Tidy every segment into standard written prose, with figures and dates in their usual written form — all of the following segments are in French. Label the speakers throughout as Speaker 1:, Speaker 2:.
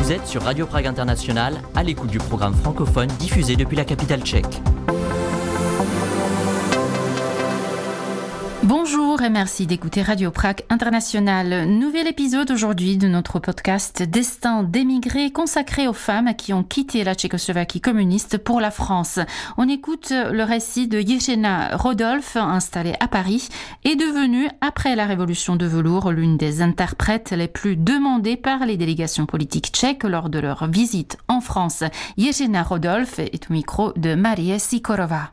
Speaker 1: Vous êtes sur Radio Prague International, à l'écoute du programme francophone diffusé depuis la capitale tchèque.
Speaker 2: Bonjour et merci d'écouter Radio Prague International. Nouvel épisode aujourd'hui de notre podcast Destin d'émigrés consacré aux femmes qui ont quitté la Tchécoslovaquie communiste pour la France. On écoute le récit de Jiřina Rodolf, installée à Paris, et devenue, après la révolution de velours, l'une des interprètes les plus demandées par les délégations politiques tchèques lors de leur visite en France. Jiřina Rodolf est au micro de Marie Sikorova.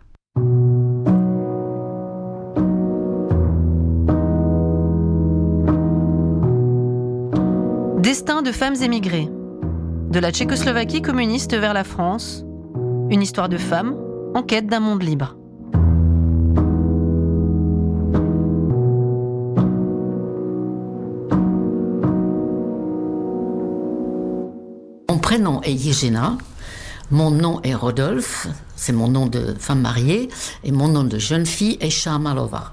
Speaker 2: Destin de femmes émigrées. De la Tchécoslovaquie communiste vers la France. Une histoire de femmes en quête d'un monde libre.
Speaker 3: Mon prénom est Jiřina, mon nom est Rodolphe, c'est mon nom de femme mariée, et mon nom de jeune fille est Šámalová.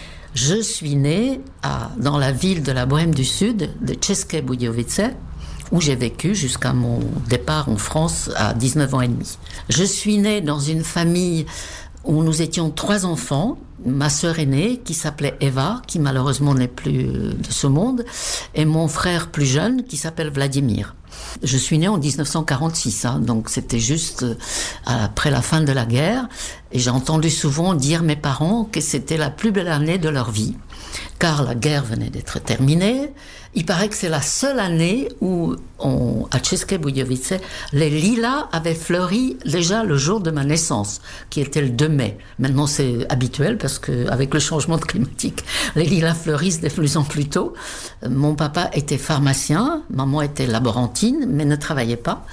Speaker 3: Je suis née dans la ville de la Bohême du Sud, de České Budějovice, où j'ai vécu jusqu'à mon départ en France à 19 ans et demi. Je suis née dans une famille où nous étions 3 enfants, ma sœur aînée qui s'appelait Eva, qui malheureusement n'est plus de ce monde, et mon frère plus jeune qui s'appelle Vladimir. Je suis née en 1946, donc c'était juste après la fin de la guerre, et j'ai entendu souvent dire mes parents que c'était la plus belle année de leur vie, car la guerre venait d'être terminée. Il paraît que c'est la seule année où, à České Budějovice, les lilas avaient fleuri déjà le jour de ma naissance, qui était le 2 mai. Maintenant, c'est habituel parce qu'avec le changement climatique, les lilas fleurissent de plus en plus tôt. Mon papa était pharmacien, maman était laborantine, mais ne travaillait pas.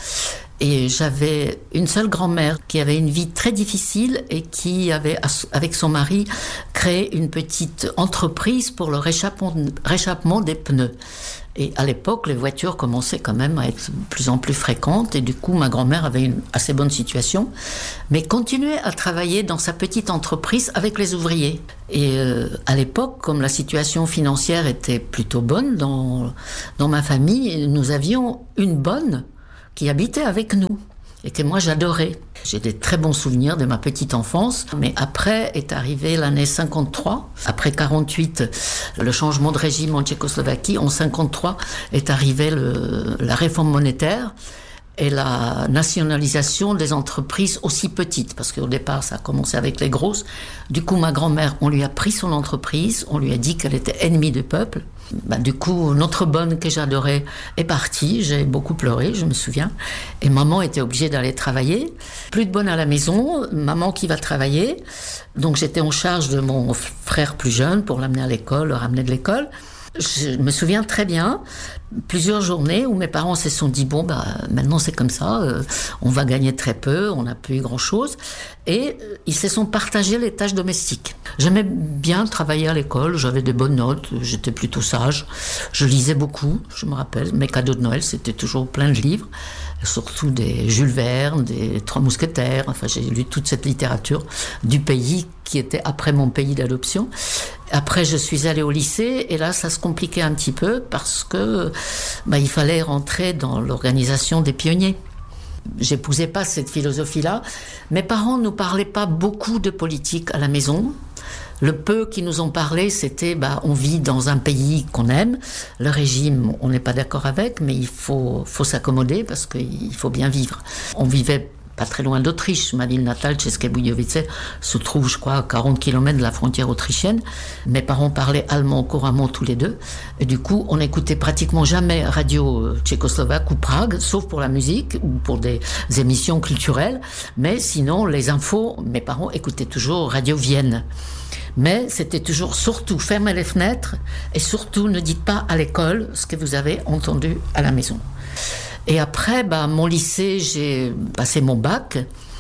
Speaker 3: Et j'avais une seule grand-mère qui avait une vie très difficile et qui avait, avec son mari, créé une petite entreprise pour le réchappement des pneus. Et à l'époque, les voitures commençaient quand même à être de plus en plus fréquentes et du coup, ma grand-mère avait une assez bonne situation, mais continuait à travailler dans sa petite entreprise avec les ouvriers. Et à l'époque, comme la situation financière était plutôt bonne dans ma famille, nous avions une bonne qui habitait avec nous et que moi j'adorais. J'ai des très bons souvenirs de ma petite enfance, mais après est arrivée l'année 53. Après 48, le changement de régime en Tchécoslovaquie, en 53 est arrivée la réforme monétaire et la nationalisation des entreprises aussi petites, parce qu'au départ ça a commencé avec les grosses. Du coup ma grand-mère, on lui a pris son entreprise, on lui a dit qu'elle était ennemie du peuple. Du coup, notre bonne que j'adorais est partie, j'ai beaucoup pleuré, je me souviens, et maman était obligée d'aller travailler. Plus de bonne à la maison, maman qui va travailler, donc j'étais en charge de mon frère plus jeune pour l'amener à l'école, le ramener de l'école. Je me souviens très bien, plusieurs journées où mes parents se sont dit maintenant c'est comme ça, on va gagner très peu, on n'a plus grand-chose, et ils se sont partagés les tâches domestiques. J'aimais bien travailler à l'école, j'avais des bonnes notes, j'étais plutôt sage, je lisais beaucoup, je me rappelle, mes cadeaux de Noël c'était toujours plein de livres, surtout des Jules Verne, des Trois Mousquetaires, enfin j'ai lu toute cette littérature du pays qui était après mon pays d'adoption. Après, je suis allée au lycée et là, ça se compliquait un petit peu parce que il fallait rentrer dans l'organisation des pionniers. J'épousais pas cette philosophie-là. Mes parents ne nous parlaient pas beaucoup de politique à la maison. Le peu qu'ils nous ont parlé, c'était on vit dans un pays qu'on aime. Le régime, on n'est pas d'accord avec, mais il faut s'accommoder parce qu'il faut bien vivre. On vivait pas très loin d'Autriche. Ma ville natale, České Budějovice, se trouve, je crois, à 40 km de la frontière autrichienne. Mes parents parlaient allemand couramment tous les deux. Et du coup, on n'écoutait pratiquement jamais radio tchécoslovaque ou Prague, sauf pour la musique ou pour des émissions culturelles. Mais sinon, les infos, mes parents écoutaient toujours Radio Vienne. Mais c'était toujours, surtout, fermez les fenêtres et surtout, ne dites pas à l'école ce que vous avez entendu à la maison. Et après, mon lycée, j'ai passé mon bac.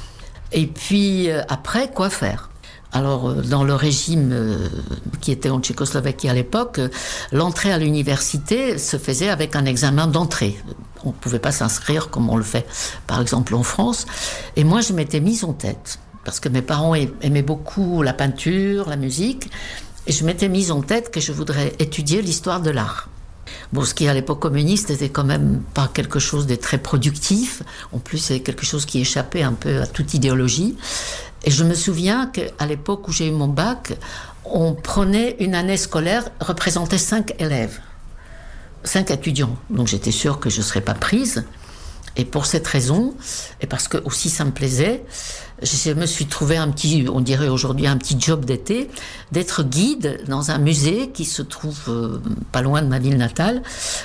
Speaker 3: Et puis, après, quoi faire ? Alors, dans le régime qui était en Tchécoslovaquie à l'époque, l'entrée à l'université se faisait avec un examen d'entrée. On ne pouvait pas s'inscrire comme on le fait, par exemple, en France. Et moi, je m'étais mise en tête. Parce que mes parents aimaient beaucoup la peinture, la musique. Et je m'étais mise en tête que je voudrais étudier l'histoire de l'art. Bon, ce qui à l'époque communiste était quand même pas quelque chose de très productif. En plus, c'est quelque chose qui échappait un peu à toute idéologie. Et je me souviens qu'à l'époque où j'ai eu mon bac, on prenait une année scolaire, représentait 5 élèves, 5 étudiants. Donc j'étais sûre que je ne serais pas prise. Et pour cette raison, et parce que aussi ça me plaisait, je me suis trouvé on dirait aujourd'hui un petit job d'été, d'être guide dans un musée qui se trouve pas loin de ma ville natale,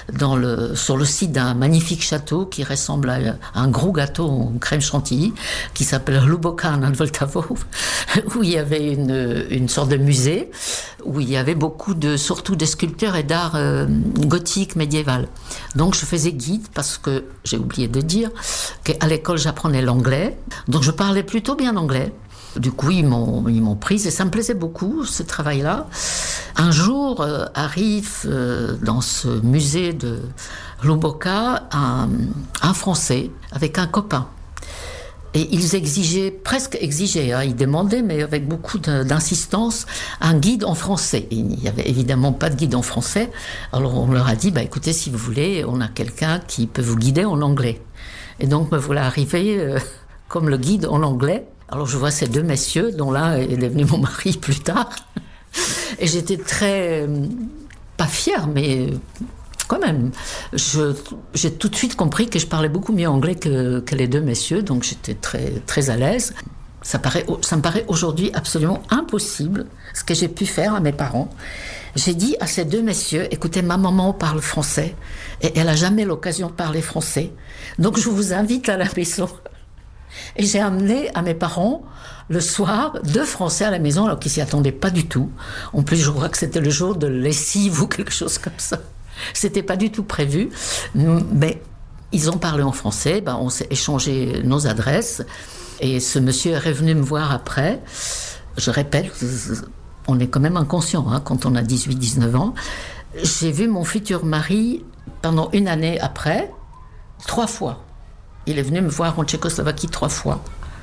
Speaker 3: sur le site d'un magnifique château qui ressemble à un gros gâteau en crème chantilly, qui s'appelle Hluboká nad Vltavou, où il y avait une sorte de musée, où il y avait surtout des sculptures et d'art gothique médiéval. Donc je faisais guide parce que, j'ai oublié de dire, qu'à l'école j'apprenais l'anglais, donc je parlais plutôt bien anglais. Du coup, ils m'ont prise et ça me plaisait beaucoup, ce travail-là. Un jour, arrive dans ce musée de Hluboká un Français avec un copain. Et ils exigeaient, ils demandaient, mais avec beaucoup d'insistance, un guide en français. Et il n'y avait évidemment pas de guide en français. Alors on leur a dit, écoutez, si vous voulez, on a quelqu'un qui peut vous guider en anglais. Et donc me voilà arrivé comme le guide en anglais. Alors je vois ces 2 messieurs, dont l'un est devenu mon mari plus tard. Et j'étais très, pas fière, mais quand même, j'ai tout de suite compris que je parlais beaucoup mieux anglais que les 2 messieurs, donc j'étais très, très à l'aise. Ça me paraît aujourd'hui absolument impossible, ce que j'ai pu faire à mes parents. J'ai dit à ces 2 messieurs, écoutez, ma maman parle français, et elle n'a jamais l'occasion de parler français, donc je vous invite à la maison. Et j'ai amené à mes parents, le soir, 2 Français à la maison, alors qu'ils s'y attendaient pas du tout. En plus, je crois que c'était le jour de lessive ou quelque chose comme ça. C'était pas du tout prévu, mais ils ont parlé en français, on s'est échangé nos adresses, et ce monsieur est revenu me voir après. Je répète, on est quand même inconscient quand on a 18-19 ans. J'ai vu mon futur mari pendant 1 année après, 3 fois. Il est venu me voir en Tchécoslovaquie 3 fois.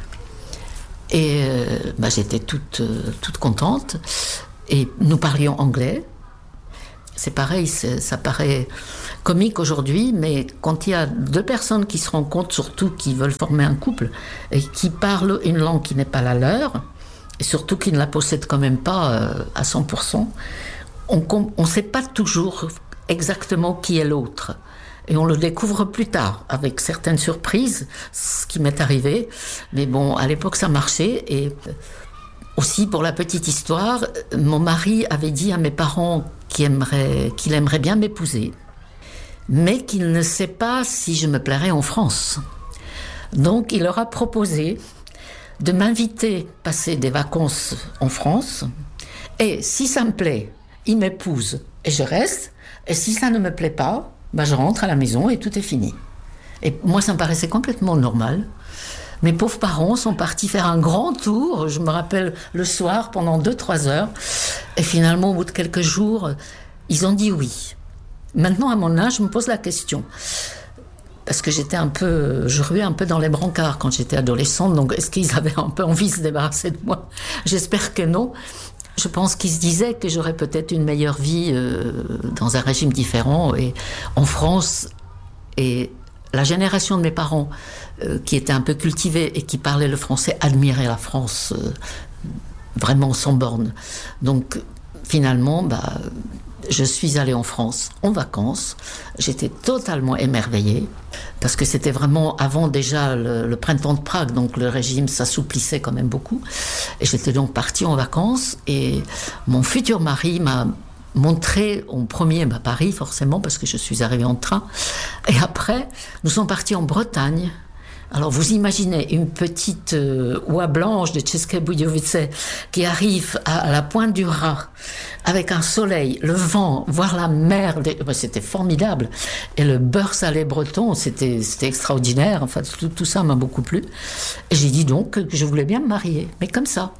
Speaker 3: Et j'étais toute contente. Et nous parlions anglais. C'est pareil, ça paraît comique aujourd'hui, mais quand il y a 2 personnes qui se rencontrent, surtout qui veulent former un couple, et qui parlent une langue qui n'est pas la leur, et surtout qui ne la possèdent quand même pas à 100%, on ne sait pas toujours exactement qui est l'autre. Et on le découvre plus tard, avec certaines surprises, ce qui m'est arrivé. Mais bon, à l'époque, ça marchait. Et aussi, pour la petite histoire, mon mari avait dit à mes parents qu'il aimerait bien m'épouser, mais qu'il ne sait pas si je me plairais en France. Donc, il leur a proposé de m'inviter à passer des vacances en France. Et si ça me plaît, il m'épouse et je reste. Et si ça ne me plaît pas, je rentre à la maison et tout est fini. Et moi, ça me paraissait complètement normal. Mes pauvres parents sont partis faire un grand tour, je me rappelle, le soir, pendant 2-3 heures. Et finalement, au bout de quelques jours, ils ont dit oui. Maintenant, à mon âge, je me pose la question. Parce que je ruais un peu dans les brancards quand j'étais adolescente. Donc, est-ce qu'ils avaient un peu envie de se débarrasser de moi ? J'espère que non. Je pense qu'ils se disaient que j'aurais peut-être une meilleure vie dans un régime différent et en France. Et la génération de mes parents qui était un peu cultivée et qui parlait le français admirait la France vraiment sans borne. Donc finalement, je suis allée en France en vacances. J'étais totalement émerveillée parce que c'était vraiment avant déjà le printemps de Prague, donc le régime s'assouplissait quand même beaucoup. Et j'étais donc partie en vacances et mon futur mari m'a montré en premier Paris forcément parce que je suis arrivée en train. Et après, nous sommes partis en Bretagne. Alors vous imaginez une petite oie blanche de České Budějovice qui arrive à la pointe du Rhin avec un soleil, le vent, voir la mer, c'était formidable. Et le beurre salé breton, c'était extraordinaire. Enfin, tout ça m'a beaucoup plu. Et j'ai dit donc que je voulais bien me marier, mais comme ça.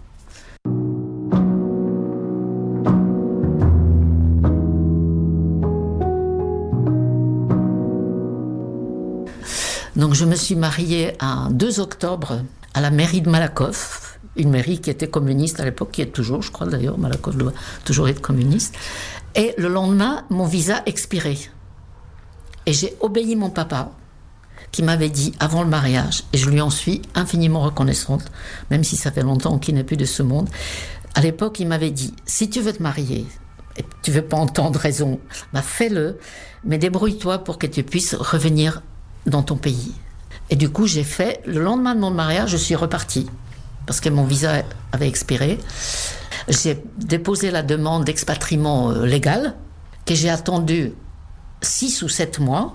Speaker 3: Donc je me suis mariée un 2 octobre à la mairie de Malakoff, une mairie qui était communiste à l'époque, qui est toujours, je crois d'ailleurs, Malakoff doit toujours être communiste. Et le lendemain, mon visa expirait. Et j'ai obéi mon papa, qui m'avait dit avant le mariage, et je lui en suis infiniment reconnaissante, même si ça fait longtemps qu'il n'est plus de ce monde. À l'époque, il m'avait dit, si tu veux te marier, et tu veux pas entendre raison, fais-le, mais débrouille-toi pour que tu puisses revenir dans ton pays. Et du coup, j'ai fait, le lendemain de mon mariage, je suis repartie, parce que mon visa avait expiré. J'ai déposé la demande d'expatriement légal, que j'ai attendu 6 ou 7 mois,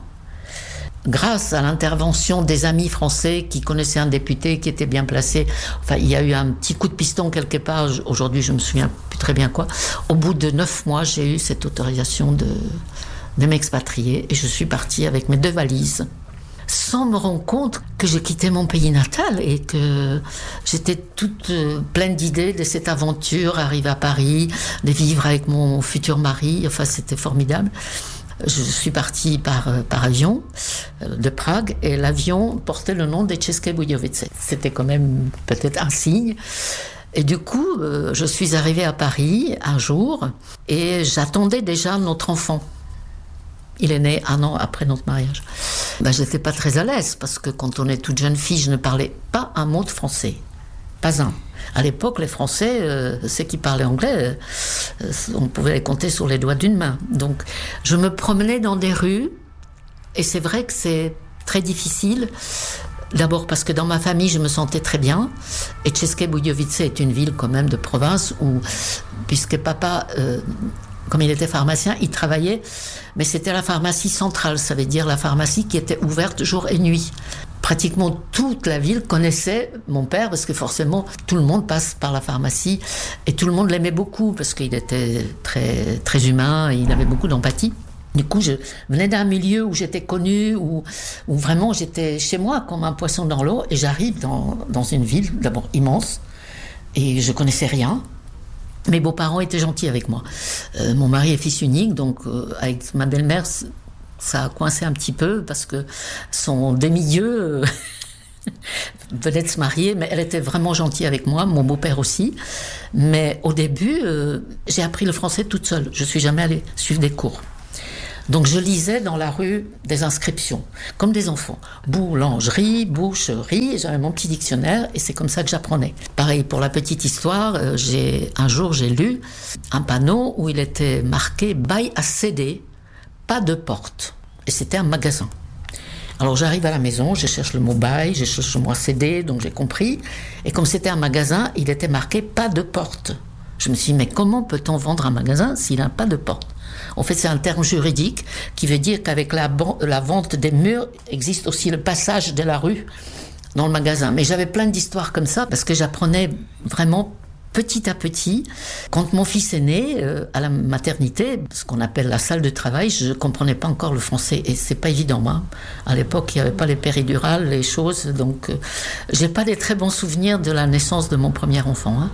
Speaker 3: grâce à l'intervention des amis français qui connaissaient un député qui était bien placé. Enfin, il y a eu un petit coup de piston quelque part, aujourd'hui je me souviens plus très bien quoi. Au bout de 9 mois, j'ai eu cette autorisation de m'expatrier et je suis partie avec mes 2 valises, sans me rendre compte que j'ai quitté mon pays natal et que j'étais toute pleine d'idées de cette aventure, arriver à Paris, de vivre avec mon futur mari. Enfin, c'était formidable. Je suis partie par avion de Prague et l'avion portait le nom de České Budějovice. C'était quand même peut-être un signe. Et du coup, je suis arrivée à Paris un jour et j'attendais déjà notre enfant. Il est né 1 an après notre mariage. J'étais pas très à l'aise parce que quand on est toute jeune fille, je ne parlais pas un mot de français. Pas un. À l'époque, les Français, ceux qui parlaient anglais, on pouvait les compter sur les doigts d'une main. Donc, je me promenais dans des rues, et c'est vrai que c'est très difficile. D'abord parce que dans ma famille, je me sentais très bien. Et České Budějovice est une ville quand même de province où, puisque papa, comme il était pharmacien, il travaillait, mais c'était la pharmacie centrale, ça veut dire la pharmacie qui était ouverte jour et nuit. Pratiquement toute la ville connaissait mon père parce que forcément tout le monde passe par la pharmacie et tout le monde l'aimait beaucoup parce qu'il était très, très humain et il avait beaucoup d'empathie. Du coup, je venais d'un milieu où j'étais connue, où vraiment j'étais chez moi comme un poisson dans l'eau et j'arrive dans une ville d'abord immense et je connaissais rien. Mes beaux-parents étaient gentils avec moi. Mon mari est fils unique, donc avec ma belle-mère, ça a coincé un petit peu parce que son demi-dieu venait de se marier, mais elle était vraiment gentille avec moi, mon beau-père aussi. Mais au début, j'ai appris le français toute seule. Je ne suis jamais allée suivre des cours. Donc je lisais dans la rue des inscriptions, comme des enfants. Boulangerie, boucherie, et j'avais mon petit dictionnaire et c'est comme ça que j'apprenais. Pareil, pour la petite histoire, un jour j'ai lu un panneau où il était marqué « Bail à céder, pas de porte ». Et c'était un magasin. Alors j'arrive à la maison, je cherche le mot « bail », je cherche le mot « céder », donc j'ai compris. Et comme c'était un magasin, il était marqué « pas de porte ». Je me suis dit « mais comment peut-on vendre un magasin s'il n'a pas de porte ?» En fait, c'est un terme juridique qui veut dire qu'avec la vente des murs, existe aussi le passage de la rue dans le magasin. Mais j'avais plein d'histoires comme ça parce que j'apprenais vraiment petit à petit. Quand mon fils est né, à la maternité, ce qu'on appelle la salle de travail, je ne comprenais pas encore le français et c'est pas évident. Hein. À l'époque, il n'y avait pas les péridurales, les choses, donc j'ai pas des très bons souvenirs de la naissance de mon premier enfant. Hein.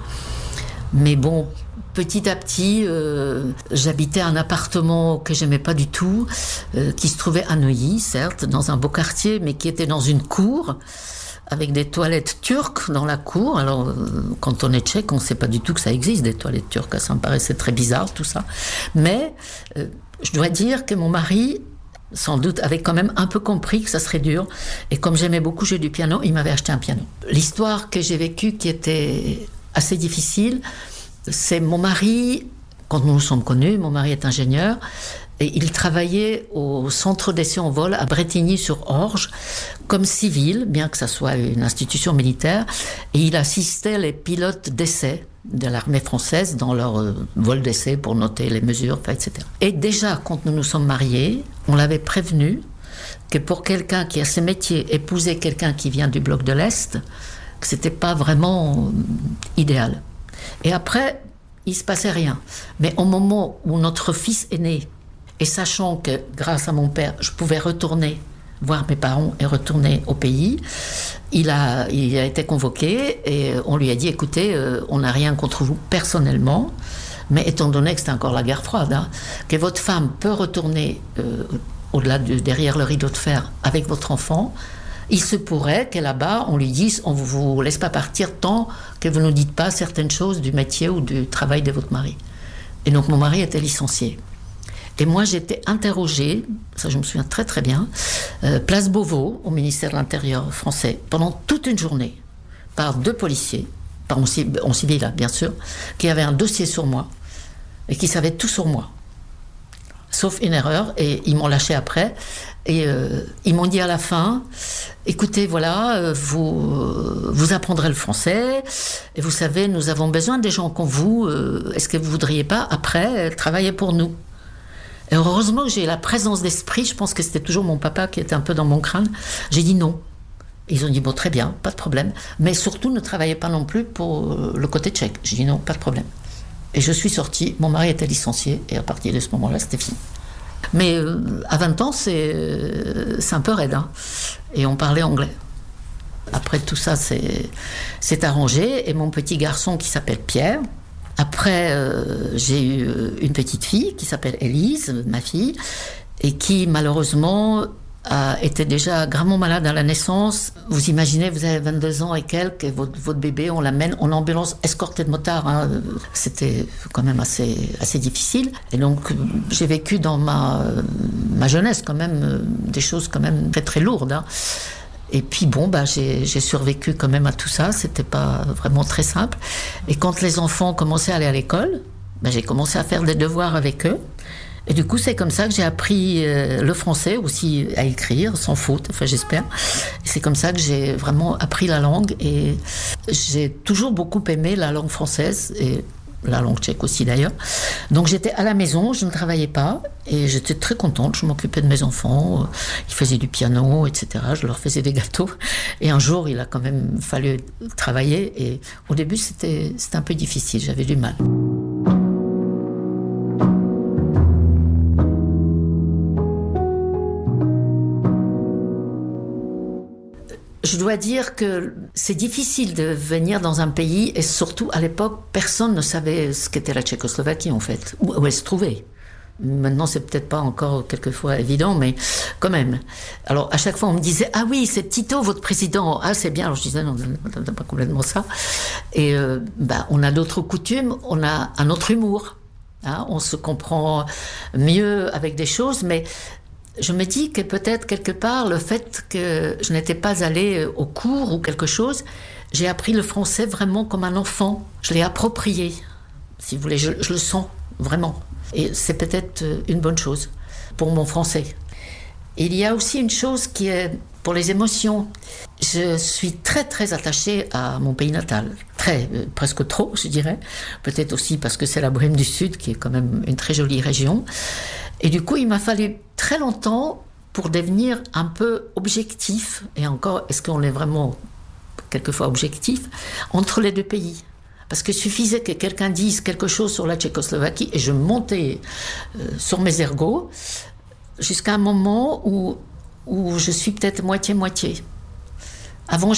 Speaker 3: Mais bon, petit à petit, j'habitais un appartement que j'aimais pas du tout, qui se trouvait à Neuilly, certes, dans un beau quartier, mais qui était dans une cour, avec des toilettes turques dans la cour. Alors, quand on est tchèque, on ne sait pas du tout que ça existe, des toilettes turques. Ça me paraissait très bizarre, tout ça. Mais je dois dire que mon mari, sans doute, avait quand même un peu compris que ça serait dur. Et comme j'aimais beaucoup jouer du piano, il m'avait acheté un piano. L'histoire que j'ai vécue, qui était assez difficile, c'est mon mari, quand nous nous sommes connus, mon mari est ingénieur, et il travaillait au centre d'essai en vol à Bretigny-sur-Orge comme civil, bien que ça soit une institution militaire, et il assistait les pilotes d'essai de l'armée française dans leur vol d'essai pour noter les mesures, etc. Et déjà, quand nous nous sommes mariés, on l'avait prévenu que pour quelqu'un qui a ce métier, épouser quelqu'un qui vient du bloc de l'Est, que c'était pas vraiment idéal. Et après, il se passait rien. Mais au moment où notre fils est né, et sachant que grâce à mon père, je pouvais retourner voir mes parents et retourner au pays, il a été convoqué et on lui a dit, écoutez, on n'a rien contre vous personnellement, mais étant donné que c'était encore la guerre froide, hein, que votre femme peut retourner au-delà derrière le rideau de fer avec votre enfant, Il se pourrait qu'à là-bas, on lui dise on ne vous laisse pas partir tant que vous ne nous dites pas certaines choses du métier ou du travail de votre mari. Et donc mon mari était licencié. Et moi j'étais interrogée, ça je me souviens très très bien, place Beauvau, au ministère de l'Intérieur français, pendant toute une journée, par 2 policiers, en civil bien sûr, qui avaient un dossier sur moi et qui savaient tout sur moi. Sauf une erreur, et ils m'ont lâché après. Et ils m'ont dit à la fin, écoutez, voilà, vous apprendrez le français, et vous savez, nous avons besoin des gens comme vous, est-ce que vous voudriez pas, après, travailler pour nous? Et heureusement que j'ai la présence d'esprit, je pense que c'était toujours mon papa qui était un peu dans mon crâne, j'ai dit non. Ils ont dit, bon, très bien, pas de problème, mais surtout ne travaillez pas non plus pour le côté tchèque. J'ai dit non, pas de problème. Et je suis sortie, mon mari était licencié, et à partir de ce moment-là, c'était fini. Mais à 20 ans, c'est un peu raide, hein. Et on parlait anglais. Après tout ça, c'est arrangé, et mon petit garçon qui s'appelle Pierre. Après, j'ai eu une petite fille qui s'appelle Élise, ma fille, et qui malheureusement était déjà gravement malade à la naissance. Vous imaginez, vous avez 22 ans et quelques, et votre bébé, on l'amène en ambulance escorté de motards. Hein. C'était quand même assez difficile. Et donc, j'ai vécu dans ma jeunesse quand même des choses quand même très très lourdes. Hein. Et puis bon, j'ai survécu quand même à tout ça. C'était pas vraiment très simple. Et quand les enfants commençaient à aller à l'école, j'ai commencé à faire des devoirs avec eux. Et du coup, c'est comme ça que j'ai appris le français aussi à écrire, sans faute, enfin j'espère. Et c'est comme ça que j'ai vraiment appris la langue. Et j'ai toujours beaucoup aimé la langue française, et la langue tchèque aussi d'ailleurs. Donc j'étais à la maison, je ne travaillais pas, et j'étais très contente, je m'occupais de mes enfants, ils faisaient du piano, etc. Je leur faisais des gâteaux. Et un jour, il a quand même fallu travailler, et au début, c'était un peu difficile, j'avais du mal. Je dois dire que c'est difficile de venir dans un pays, et surtout à l'époque, personne ne savait ce qu'était la Tchécoslovaquie en fait, où elle se trouvait. Maintenant, c'est peut-être pas encore quelquefois évident, mais quand même. Alors, à chaque fois, on me disait « Ah oui, c'est Tito, votre président. Ah, c'est bien. » Alors, je disais « Non, pas complètement ça. » Et on a d'autres coutumes, on a un autre humour. Hein, on se comprend mieux avec des choses, mais je me dis que peut-être quelque part, le fait que je n'étais pas allée au cours ou quelque chose, j'ai appris le français vraiment comme un enfant. Je l'ai approprié, si vous voulez, je le sens vraiment. Et c'est peut-être une bonne chose pour mon français. Et il y a aussi une chose qui est pour les émotions. Je suis très très attachée à mon pays natal, presque trop, je dirais. Peut-être aussi parce que c'est la Bohème du Sud, qui est quand même une très jolie région. Et du coup, il m'a fallu très longtemps pour devenir un peu objectif. Et encore, est-ce qu'on est vraiment quelquefois objectif entre les deux pays? Parce qu'il suffisait que quelqu'un dise quelque chose sur la Tchécoslovaquie et je montais sur mes ergots jusqu'à un moment où je suis peut-être moitié-moitié. Avant,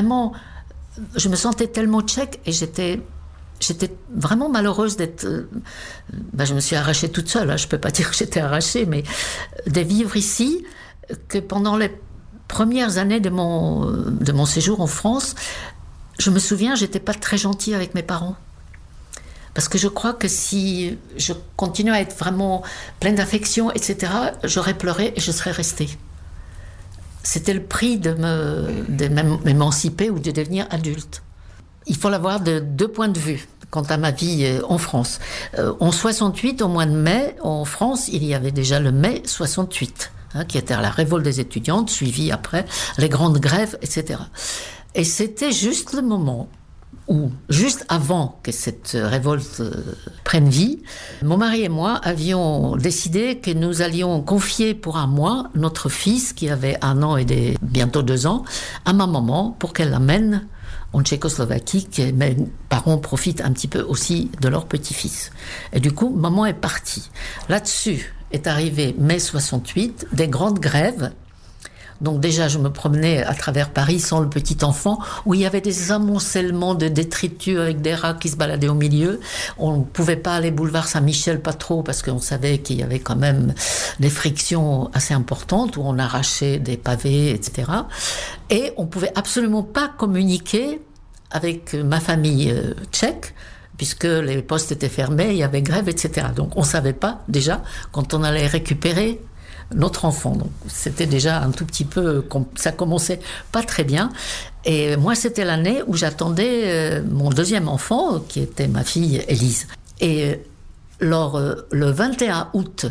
Speaker 3: je me sentais tellement tchèque et j'étais vraiment malheureuse d'être... je me suis arrachée toute seule, hein, je ne peux pas dire que j'étais arrachée, mais de vivre ici, que pendant les premières années de mon séjour en France, je me souviens, je n'étais pas très gentille avec mes parents. Parce que je crois que si je continuais à être vraiment pleine d'affection, etc., j'aurais pleuré et je serais restée. C'était le prix de m'émanciper ou de devenir adulte. Il faut l'avoir de 2 points de vue quant à ma vie en France. En 68, au mois de mai, en France, il y avait déjà le mai 68, qui était la révolte des étudiantes, suivie après les grandes grèves, etc. Et c'était juste le moment où, juste avant que cette révolte prenne vie, mon mari et moi avions décidé que nous allions confier pour un mois notre fils, qui avait 1 an et bientôt 2 ans, à ma maman pour qu'elle l'amène en Tchécoslovaquie, que mes parents profitent un petit peu aussi de leur petit-fils. Et du coup, maman est partie. Là-dessus est arrivé mai 68, des grandes grèves, Donc déjà, je me promenais à travers Paris sans le petit enfant, où il y avait des amoncellements de détritus avec des rats qui se baladaient au milieu. On ne pouvait pas aller boulevard Saint-Michel, pas trop, parce qu'on savait qu'il y avait quand même des frictions assez importantes, où on arrachait des pavés, etc. Et on ne pouvait absolument pas communiquer avec ma famille tchèque, puisque les postes étaient fermés, il y avait grève, etc. Donc on ne savait pas déjà quand on allait récupérer notre enfant. Donc c'était déjà un tout petit peu, ça commençait pas très bien. Et moi, c'était l'année où j'attendais mon deuxième enfant, qui était ma fille Élise. Et le 21 août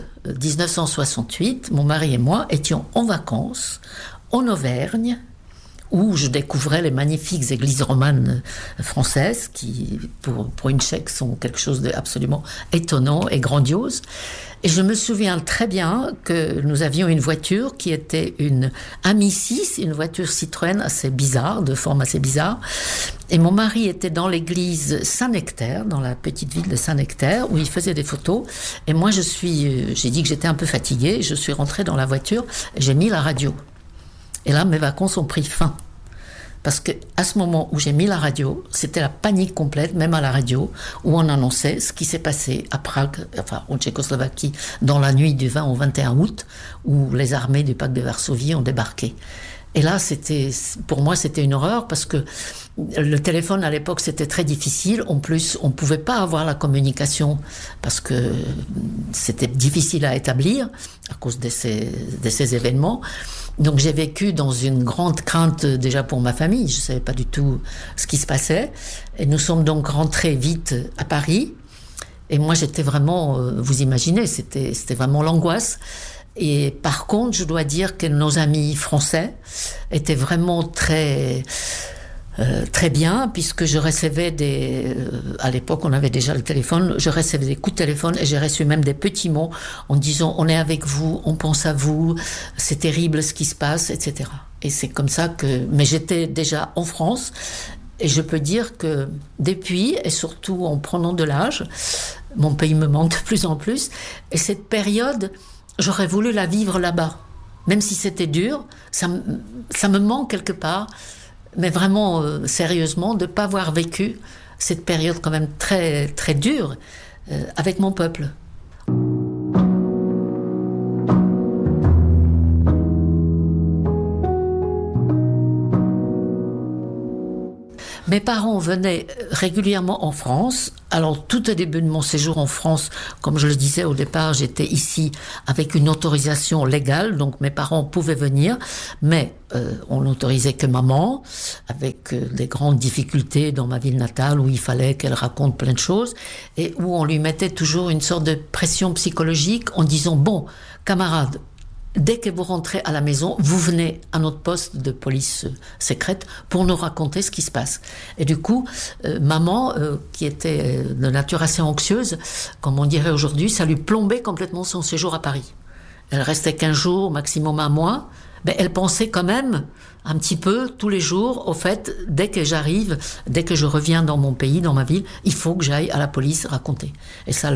Speaker 3: 1968, mon mari et moi étions en vacances en Auvergne, où je découvrais les magnifiques églises romanes françaises qui, pour une Tchèque, sont quelque chose d'absolument étonnant et grandiose. Et je me souviens très bien que nous avions une voiture qui était une Ami 6, une voiture Citroën assez bizarre, de forme assez bizarre. Et mon mari était dans l'église Saint-Nectaire, dans la petite ville de Saint-Nectaire, où il faisait des photos. Et moi, j'ai dit que j'étais un peu fatiguée. Je suis rentrée dans la voiture et j'ai mis la radio. Et là, mes vacances ont pris fin. Parce que à ce moment où j'ai mis la radio, c'était la panique complète, même à la radio, où on annonçait ce qui s'est passé à Prague, enfin en Tchécoslovaquie, dans la nuit du 20 au 21 août, où les armées du pacte de Varsovie ont débarqué. Et là, pour moi, c'était une horreur, parce que le téléphone, à l'époque, c'était très difficile. En plus, on ne pouvait pas avoir la communication, parce que c'était difficile à établir, à cause de ces événements. Donc j'ai vécu dans une grande crainte déjà pour ma famille, je ne savais pas du tout ce qui se passait. Et nous sommes donc rentrés vite à Paris. Et moi j'étais vraiment, vous imaginez, c'était vraiment l'angoisse. Et par contre, je dois dire que nos amis français étaient vraiment très bien, puisque je recevais à l'époque on avait déjà le téléphone, je recevais des coups de téléphone et j'ai reçu même des petits mots en disant on est avec vous, on pense à vous, c'est terrible ce qui se passe, etc. Et c'est comme ça mais j'étais déjà en France, et je peux dire que depuis, et surtout en prenant de l'âge, mon pays me manque de plus en plus, et cette période, j'aurais voulu la vivre là-bas. Même si c'était dur, ça me manque quelque part. Mais vraiment, sérieusement, de ne pas avoir vécu cette période quand même très, très dure avec mon peuple. Mes parents venaient régulièrement en France. Alors, tout au début de mon séjour en France, comme je le disais au départ, j'étais ici avec une autorisation légale, donc mes parents pouvaient venir, mais on n'autorisait que maman, avec des grandes difficultés dans ma ville natale, où il fallait qu'elle raconte plein de choses, et où on lui mettait toujours une sorte de pression psychologique en disant « Bon, camarade, dès que vous rentrez à la maison, vous venez à notre poste de police secrète pour nous raconter ce qui se passe. » Et du coup, maman, qui était de nature assez anxieuse, comme on dirait aujourd'hui, ça lui plombait complètement son séjour à Paris. Elle restait 15 jours, maximum un mois, mais elle pensait quand même un petit peu tous les jours au fait, dès que je reviens dans mon pays, dans ma ville, il faut que j'aille à la police raconter. Et ça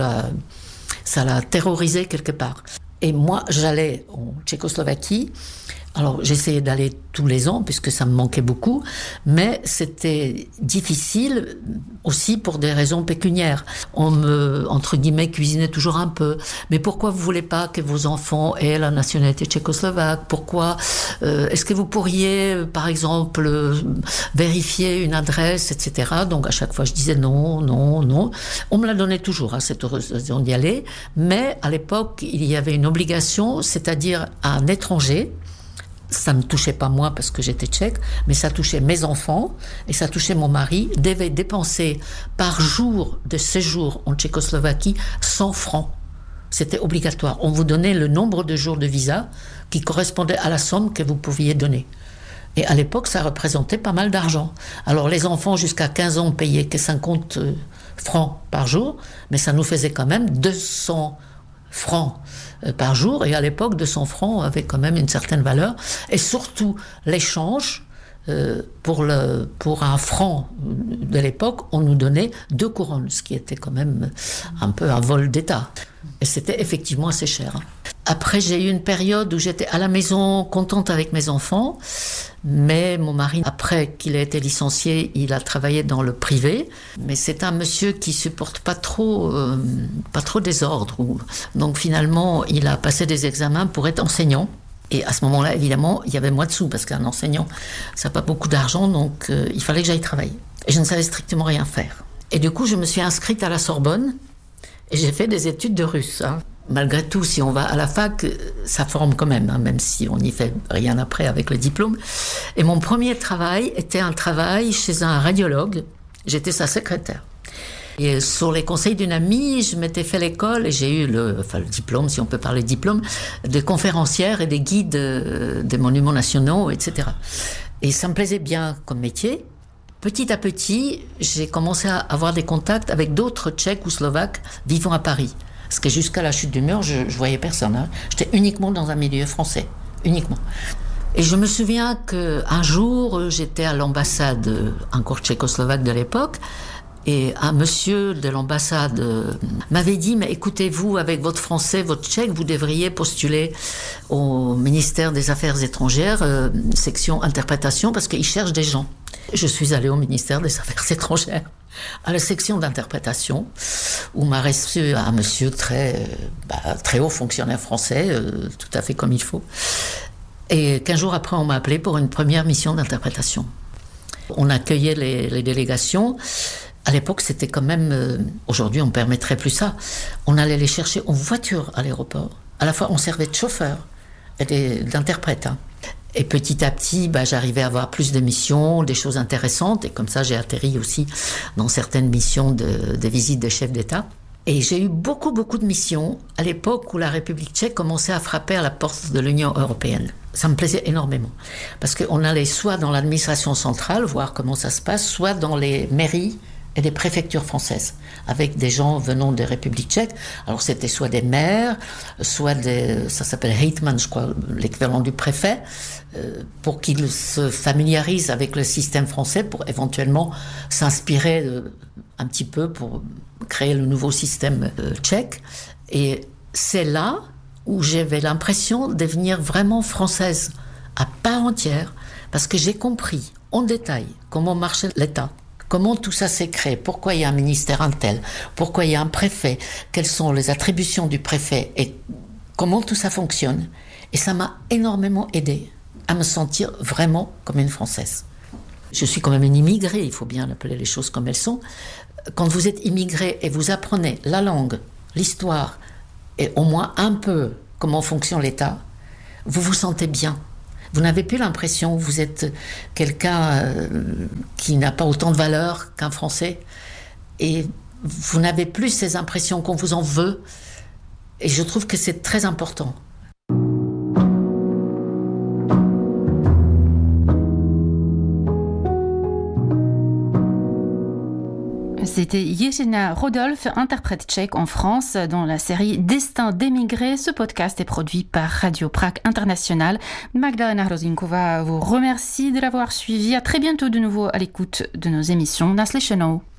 Speaker 3: l'a terrorisée quelque part. Et moi, j'allais en Tchécoslovaquie. Alors, j'essayais d'aller tous les ans, puisque ça me manquait beaucoup, mais c'était difficile aussi pour des raisons pécuniaires. On me, entre guillemets, cuisinait toujours un peu. Mais pourquoi vous voulez pas que vos enfants aient la nationalité tchécoslovaque ? Pourquoi est-ce que vous pourriez, par exemple, vérifier une adresse, etc. Donc, à chaque fois, je disais non, non, non. On me la donnait toujours, cette occasion d'y aller. Mais à l'époque, il y avait une obligation, c'est-à-dire à un étranger. Ça ne me touchait pas moi parce que j'étais tchèque, mais ça touchait mes enfants et ça touchait mon mari, devait dépenser par jour de séjour en Tchécoslovaquie 100 francs. C'était obligatoire. On vous donnait le nombre de jours de visa qui correspondait à la somme que vous pouviez donner. Et à l'époque, ça représentait pas mal d'argent. Alors les enfants jusqu'à 15 ans payaient que 50 francs par jour, mais ça nous faisait quand même 200 francs par jour, et à l'époque 200 francs avait quand même une certaine valeur, et surtout l'échange pour un franc de l'époque, on nous donnait 2 couronnes, ce qui était quand même un peu un vol d'État, et c'était effectivement assez cher. Après, j'ai eu une période où j'étais à la maison, contente avec mes enfants. Mais mon mari, après qu'il ait été licencié, il a travaillé dans le privé. Mais c'est un monsieur qui supporte pas trop désordre. Donc finalement, il a passé des examens pour être enseignant. Et à ce moment-là, évidemment, il y avait moins de sous parce qu'un enseignant, ça n'a pas beaucoup d'argent. Donc il fallait que j'aille travailler. Et je ne savais strictement rien faire. Et du coup, je me suis inscrite à la Sorbonne et j'ai fait des études de russe. Malgré tout, si on va à la fac, ça forme quand même, même si on n'y fait rien après avec le diplôme. Et mon premier travail était un travail chez un radiologue. J'étais sa secrétaire. Et sur les conseils d'une amie, je m'étais fait l'école et j'ai eu le diplôme, si on peut parler de diplôme, de conférencière et des guides des monuments nationaux, etc. Et ça me plaisait bien comme métier. Petit à petit, j'ai commencé à avoir des contacts avec d'autres Tchèques ou Slovaques vivant à Paris. Parce que jusqu'à la chute du mur, je voyais personne. J'étais uniquement dans un milieu français, uniquement. Et je me souviens qu'un jour, j'étais à l'ambassade, encore tchécoslovaque de l'époque, et un monsieur de l'ambassade m'avait dit « Mais écoutez-vous, avec votre français, votre tchèque, vous devriez postuler au ministère des Affaires étrangères, section interprétation, parce qu'ils cherchent des gens. » Je suis allée au ministère des Affaires étrangères, à la section d'interprétation, où m'a reçu un monsieur très haut fonctionnaire français, tout à fait comme il faut. Et 15 jours après, on m'a appelé pour une première mission d'interprétation. On accueillait les délégations. À l'époque, c'était quand même... aujourd'hui, on ne permettrait plus ça. On allait les chercher en voiture à l'aéroport. À la fois, on servait de chauffeur et d'interprète. Et petit à petit, j'arrivais à avoir plus de missions, des choses intéressantes. Et comme ça, j'ai atterri aussi dans certaines missions de visite des chefs d'État. Et j'ai eu beaucoup de missions à l'époque où la République tchèque commençait à frapper à la porte de l'Union européenne. Ça me plaisait énormément. Parce qu'on allait soit dans l'administration centrale, voir comment ça se passe, soit dans les mairies et des préfectures françaises, avec des gens venant de République tchèque. Alors c'était soit des maires, soit ça s'appelle Hetman, je crois, l'équivalent du préfet, pour qu'ils se familiarisent avec le système français, pour éventuellement s'inspirer un petit peu pour créer le nouveau système tchèque. Et c'est là où j'avais l'impression de devenir vraiment française, à part entière, parce que j'ai compris en détail comment marchait l'État. Comment tout ça s'est créé? Pourquoi il y a un ministère un tel? Pourquoi il y a un préfet? Quelles sont les attributions du préfet? Et comment tout ça fonctionne? Et ça m'a énormément aidée à me sentir vraiment comme une Française. Je suis quand même une immigrée, il faut bien appeler les choses comme elles sont. Quand vous êtes immigré et vous apprenez la langue, l'histoire et au moins un peu comment fonctionne l'État, vous vous sentez bien. Vous n'avez plus l'impression que vous êtes quelqu'un qui n'a pas autant de valeur qu'un Français. Et vous n'avez plus ces impressions qu'on vous en veut. Et je trouve que c'est très important.
Speaker 2: C'était Jiřina Rodolf, interprète tchèque en France dans la série Destin d'émigrés. Ce podcast est produit par Radio Prague International. Magdalena Hrozinková vous remercie de l'avoir suivi. À très bientôt de nouveau à l'écoute de nos émissions. Naslyšenou.